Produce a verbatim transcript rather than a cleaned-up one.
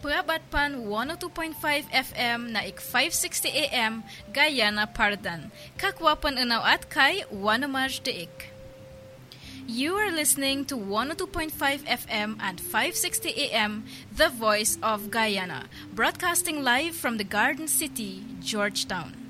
Purabatpan one oh two point five F M na ik five sixty A M Guyana Pardan. Kakwapan unaw at kay Wanamaj Deik. You are listening to one oh two point five F M and five sixty A M, The Voice of Guyana, broadcasting live from the Garden City, Georgetown.